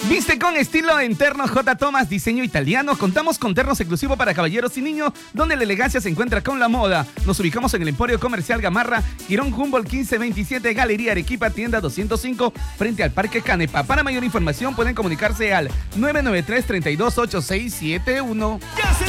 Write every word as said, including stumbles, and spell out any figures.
Viste con estilo en ternos J. Thomas, diseño italiano. Contamos con ternos exclusivos para caballeros y niños, donde la elegancia se encuentra con la moda. Nos ubicamos en el Emporio Comercial Gamarra, Girón Humboldt quince veintisiete, Galería Arequipa, tienda doscientos cinco, frente al Parque Canepa. Para mayor información pueden comunicarse al nueve nueve tres, tres dos, ocho seis siete uno.